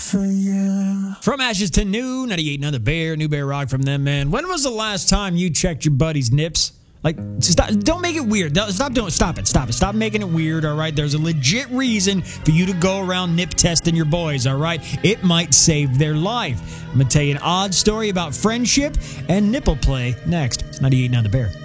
for you. From ashes to new, 98 another bear, new bear rock from them, man. When was the last time you checked your buddy's nips? Like, stop, don't make it weird. Stop it. Stop making it weird, all right? There's a legit reason for you to go around nip testing your boys, all right? It might save their life. I'm going to tell you an odd story about friendship and nipple play next. It's 98 another bear.